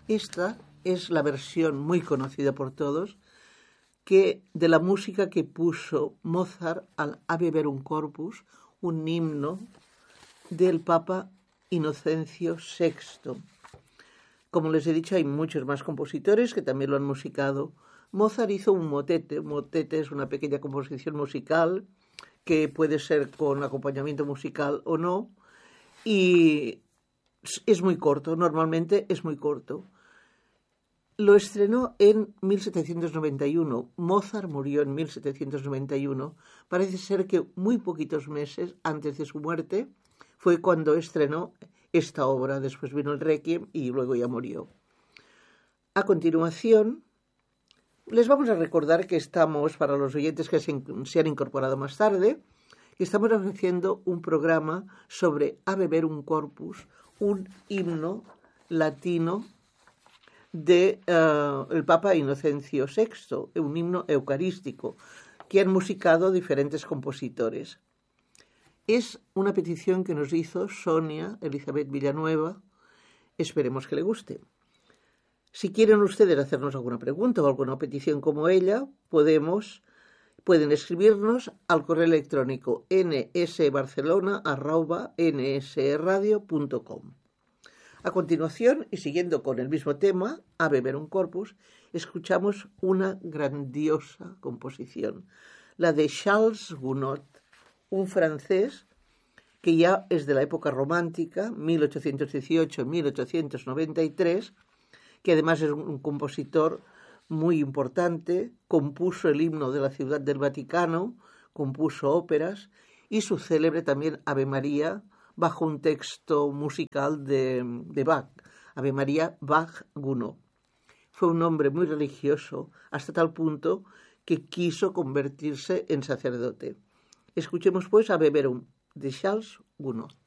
Esta es la versión muy conocida por todos de la música que puso Mozart al Ave Corpus, un himno del Papa Inocencio VI. Como les he dicho, hay muchos más compositores que también lo han musicado. Mozart hizo un motete. Un motete es una pequeña composición musical que puede ser con acompañamiento musical o no, y es muy corto, normalmente es muy corto. Lo estrenó en 1791. Mozart murió en 1791. Parece ser que muy poquitos meses antes de su muerte fue cuando estrenó esta obra. Después vino el Requiem y luego ya murió. A continuación, les vamos a recordar que estamos, para los oyentes que se han incorporado más tarde, estamos ofreciendo un programa sobre Ave Verum Corpus, un himno latino del Papa Inocencio VI, un himno eucarístico que han musicado diferentes compositores. Es una petición que nos hizo Sonia Elizabeth Villanueva. Esperemos que le guste. Si quieren ustedes hacernos alguna pregunta o alguna petición como ella, pueden escribirnos al correo electrónico nsbarcelona@nsradio.com. A continuación, y siguiendo con el mismo tema, Ave Verum Corpus, escuchamos una grandiosa composición, la de Charles Gounod, un francés que ya es de la época romántica, 1818-1893, que además es un compositor muy importante, compuso el himno de la Ciudad del Vaticano, compuso óperas y su célebre también Ave María, bajo un texto musical de Bach, Ave María Bach-Gounod. Fue un hombre muy religioso, hasta tal punto que quiso convertirse en sacerdote. Escuchemos pues Ave Verum de Charles Gounod.